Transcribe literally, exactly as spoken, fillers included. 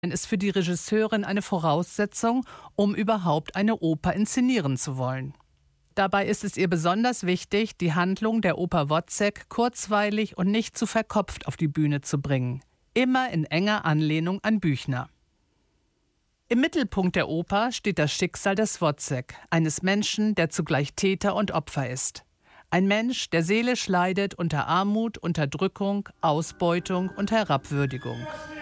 ist für die Regisseurin eine Voraussetzung, um überhaupt eine Oper inszenieren zu wollen. Dabei ist es ihr besonders wichtig, die Handlung der Oper Wozzeck kurzweilig und nicht zu verkopft auf die Bühne zu bringen. Immer in enger Anlehnung an Büchner. Im Mittelpunkt der Oper steht das Schicksal des Wozzeck, eines Menschen, der zugleich Täter und Opfer ist. Ein Mensch, der seelisch leidet unter Armut, Unterdrückung, Ausbeutung und Herabwürdigung.